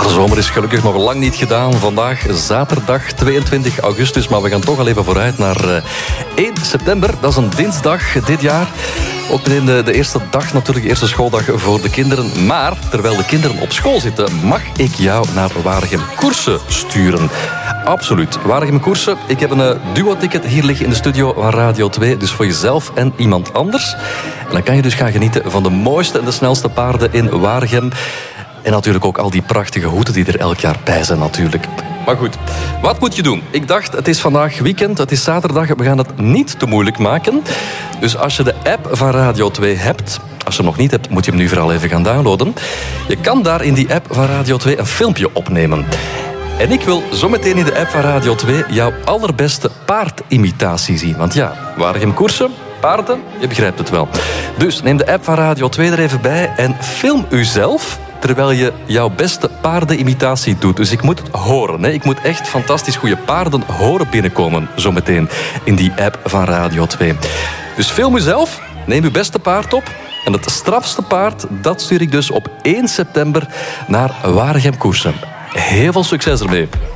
de zomer is gelukkig nog lang niet gedaan. Vandaag zaterdag 22 augustus, maar we gaan toch al even vooruit naar 1 september. Dat is een dinsdag dit jaar. Ook meteen de eerste dag natuurlijk, de eerste schooldag voor de kinderen. Maar terwijl de kinderen op school zitten, mag ik jou naar Waregem Koersen sturen. Absoluut. Waregem Koersen. Ik heb een duo-ticket hier liggen in de studio van Radio 2. Dus voor jezelf en iemand anders. En dan kan je dus gaan genieten van de mooiste en de snelste paarden in Waregem. En natuurlijk ook al die prachtige hoeden die er elk jaar bij zijn natuurlijk. Maar goed, wat moet je doen? Ik dacht, het is vandaag weekend, het is zaterdag. We gaan het niet te moeilijk maken. Dus als je de app van Radio 2 hebt... Als je hem nog niet hebt, moet je hem nu vooral even gaan downloaden. Je kan daar in die app van Radio 2 een filmpje opnemen. En ik wil zometeen in de app van Radio 2 jouw allerbeste paardimitatie zien. Want ja, Waregem Koersen, paarden, je begrijpt het wel. Dus neem de app van Radio 2 er even bij en film uzelf... terwijl je jouw beste paardenimitatie doet. Dus ik moet het horen. Hè. Ik moet echt fantastisch goede paarden horen binnenkomen. Zometeen in die app van Radio 2. Dus film uzelf, neem uw beste paard op. En het strafste paard, dat stuur ik dus op 1 september naar Waregem Koersen. Heel veel succes ermee.